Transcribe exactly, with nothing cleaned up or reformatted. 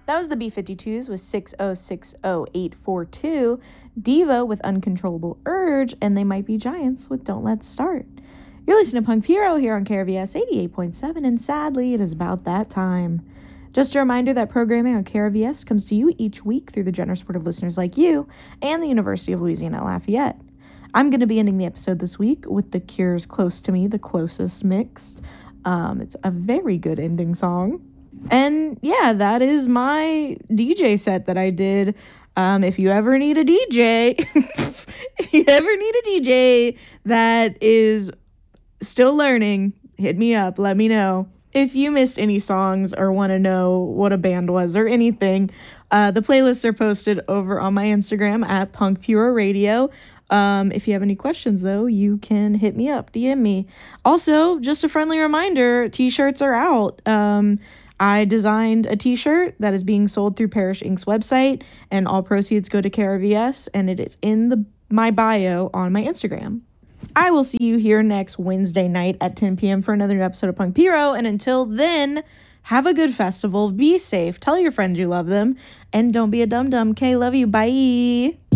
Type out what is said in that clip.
That was the B fifty-twos with six oh six oh eight four two, Devo with Uncontrollable Urge, and They Might Be Giants with Don't Let's Start. You're listening to Punk Hero here on K R V S eighty-eight point seven, and sadly, it is about that time. Just a reminder that programming on K R V S comes to you each week through the generous support of listeners like you and the University of Louisiana at Lafayette. I'm going to be ending the episode this week with The Cure's Close to Me, the closest mixed. Um, it's a very good ending song. And yeah, that is my D J set that I did. Um, if you ever need a D J, if you ever need a D J that is still learning, hit me up, let me know. If you missed any songs or want to know what a band was or anything, uh, the playlists are posted over on my Instagram at Punk Puro Radio. Um, if you have any questions, though, you can hit me up, D M me. Also, just a friendly reminder, t-shirts are out. Um, I designed a t-shirt that is being sold through Parish Incorporated's website, and all proceeds go to K R V S, and it is in the my bio on my Instagram. I will see you here next Wednesday night at ten p.m. for another episode of Punk Puro, and until then, have a good festival, be safe, tell your friends you love them, and don't be a dum-dum. K, love you, bye!